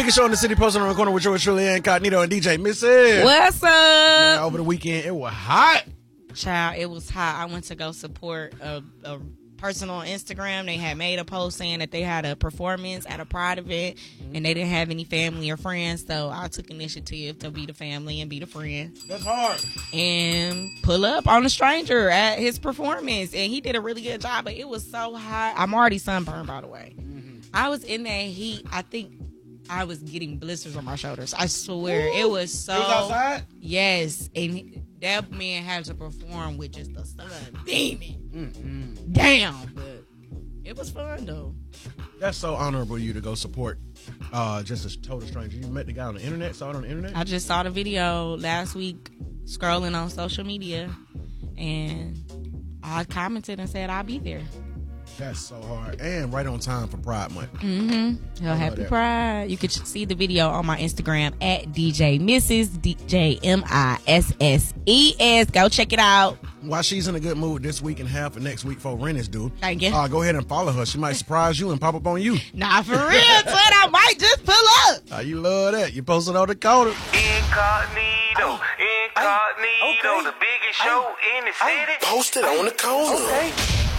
biggest show in the city, posting on the corner with yours truly, Incognito and DJ Missy. What's up? Man, over the weekend, it was hot. Child, it was hot. I went to go support a person on Instagram. They had made a post saying that they had a performance at a Pride event and they didn't have any family or friends. So I took initiative to be the family and be the friend. That's hard. And pull up on a stranger at his performance. And he did a really good job, but it was so hot. I'm already sunburned, by the way. I was in that heat. I think I was getting blisters on my shoulders. I swear. Ooh. It was so. It was outside? Yes. And that man had to perform with just the sun beaming down. But it was fun, though. That's so honorable of you to go support just a total stranger. You met the guy on the internet, saw it on the internet? I just saw the video last week scrolling on social media. And I commented and said I'll be there. That's so hard. And right on time for Pride Month. Happy Pride. You can see the video on my Instagram at DJ Mrs. DJ MISSES. Go check it out. While she's in a good mood this week and half of next week for rent is due. Thank you. Go ahead and follow her. She might surprise you and pop up on you. Nah, for real, twin. I might just pull up. You love that. You posted on the corner. Incognito, the biggest show in the city. Posted on the corner. Okay.